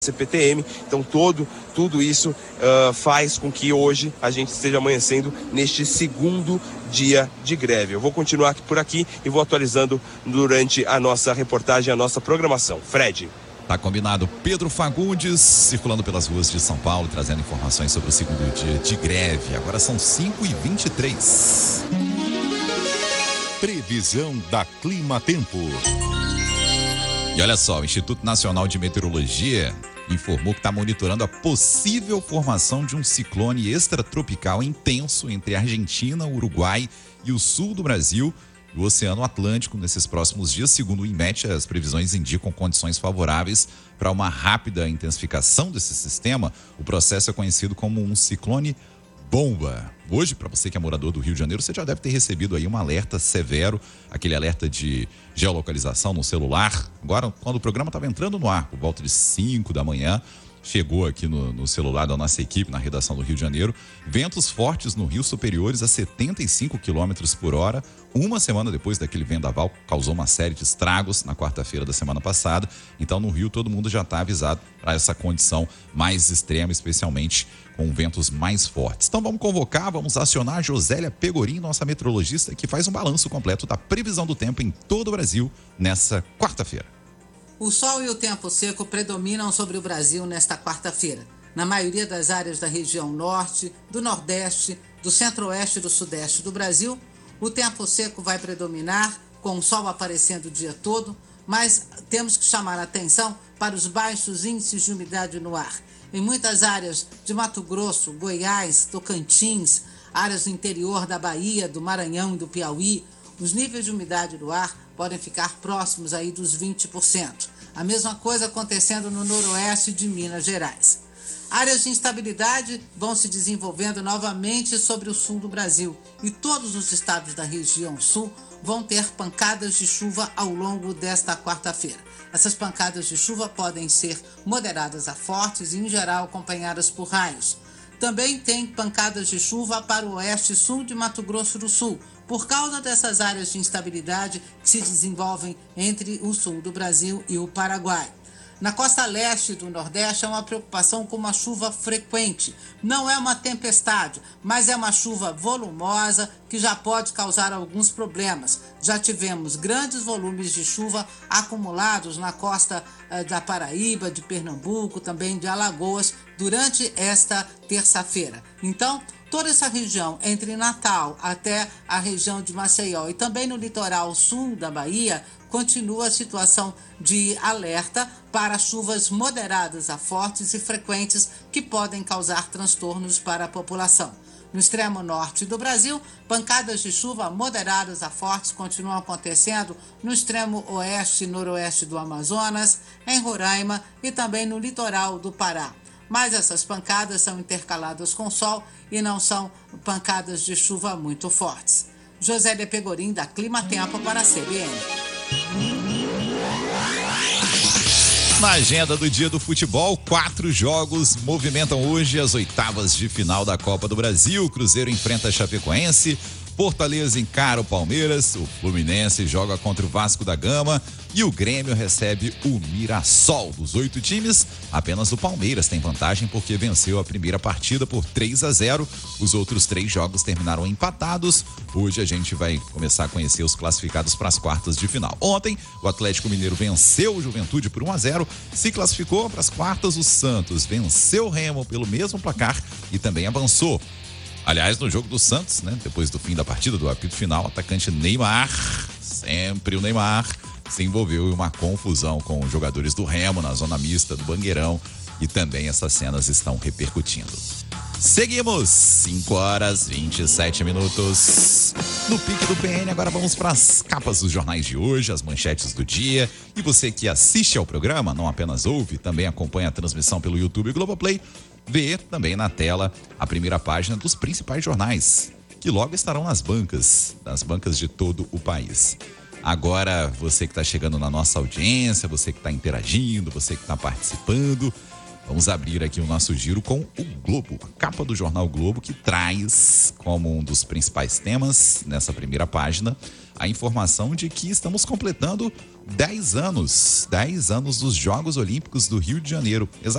CPTM, então tudo isso faz com que hoje a gente esteja amanhecendo neste segundo dia de greve. Eu vou continuar por aqui e vou atualizando durante a nossa reportagem, a nossa programação. Fred. Tá combinado. Pedro Fagundes circulando pelas ruas de São Paulo, trazendo informações sobre o segundo dia de greve. Agora são 5h23. Previsão da Clima Tempo. E olha só, o Instituto Nacional de Meteorologia informou que está monitorando a possível formação de um ciclone extratropical intenso entre a Argentina, o Uruguai e o sul do Brasil e o Oceano Atlântico nesses próximos dias. Segundo o INMET, as previsões indicam condições favoráveis para uma rápida intensificação desse sistema. O processo é conhecido como um ciclone bomba. Hoje, para você que é morador do Rio de Janeiro, você já deve ter recebido aí um alerta severo, aquele alerta de geolocalização no celular. Agora, quando o programa estava entrando no ar, por volta de 5 da manhã, chegou aqui no celular da nossa equipe, na redação do Rio de Janeiro, ventos fortes no Rio superiores a 75 km por hora. Uma semana depois daquele vendaval, causou uma série de estragos na quarta-feira da semana passada. Então, no Rio, todo mundo já está avisado para essa condição mais extrema, especialmente com ventos mais fortes. Então, vamos acionar a Josélia Pegorim, nossa meteorologista, que faz um balanço completo da previsão do tempo em todo o Brasil nessa quarta-feira. O sol e o tempo seco predominam sobre o Brasil nesta quarta-feira. Na maioria das áreas da região norte, do nordeste, do centro-oeste e do sudeste do Brasil, o tempo seco vai predominar, com o sol aparecendo o dia todo, mas temos que chamar a atenção para os baixos índices de umidade no ar. Em muitas áreas de Mato Grosso, Goiás, Tocantins, áreas do interior da Bahia, do Maranhão e do Piauí, os níveis de umidade do ar podem ficar próximos aí dos 20%. A mesma coisa acontecendo no noroeste de Minas Gerais. Áreas de instabilidade vão se desenvolvendo novamente sobre o sul do Brasil e todos os estados da região sul vão ter pancadas de chuva ao longo desta quarta-feira. Essas pancadas de chuva podem ser moderadas a fortes e, em geral, acompanhadas por raios. Também tem pancadas de chuva para o oeste e sul de Mato Grosso do Sul, por causa dessas áreas de instabilidade que se desenvolvem entre o sul do Brasil e o Paraguai. Na costa leste do Nordeste, há uma preocupação com uma chuva frequente. Não é uma tempestade, mas é uma chuva volumosa que já pode causar alguns problemas. Já tivemos grandes volumes de chuva acumulados na costa da Paraíba, de Pernambuco, também de Alagoas, durante esta terça-feira. Então, toda essa região, entre Natal até a região de Maceió e também no litoral sul da Bahia, continua a situação de alerta para chuvas moderadas a fortes e frequentes que podem causar transtornos para a população. No extremo norte do Brasil, pancadas de chuva moderadas a fortes continuam acontecendo no extremo oeste e noroeste do Amazonas, em Roraima e também no litoral do Pará. Mas essas pancadas são intercaladas com sol e não são pancadas de chuva muito fortes. Josélia Pegorim, da Clima Tempo, para a CBN. Na agenda do dia do futebol, 4 jogos movimentam hoje as oitavas de final da Copa do Brasil. O Cruzeiro enfrenta a Chapecoense, Fortaleza encara o Palmeiras, o Fluminense joga contra o Vasco da Gama e o Grêmio recebe o Mirassol. Dos 8 times, apenas o Palmeiras tem vantagem porque venceu a primeira partida por 3-0. Os outros 3 jogos terminaram empatados. Hoje a gente vai começar a conhecer os classificados para as quartas de final. Ontem, o Atlético Mineiro venceu o Juventude por 1-0, se classificou para as quartas. O Santos venceu o Remo pelo mesmo placar e também avançou. Aliás, no jogo do Santos, né, depois do fim da partida, do apito final, o atacante Neymar, sempre o Neymar, se envolveu em uma confusão com os jogadores do Remo na zona mista do Bangueirão e também essas cenas estão repercutindo. Seguimos, 5h27. No pique do PN, agora vamos para as capas dos jornais de hoje, as manchetes do dia. E você que assiste ao programa, não apenas ouve, também acompanha a transmissão pelo YouTube e Globoplay, vê também na tela a primeira página dos principais jornais, que logo estarão nas bancas de todo o país. Agora, você que está chegando na nossa audiência, você que está interagindo, você que está participando, Vamos abrir aqui o nosso giro com o Globo, a capa do jornal Globo, que traz como um dos principais temas nessa primeira página a informação de que estamos completando 10 anos dos Jogos Olímpicos do Rio de Janeiro.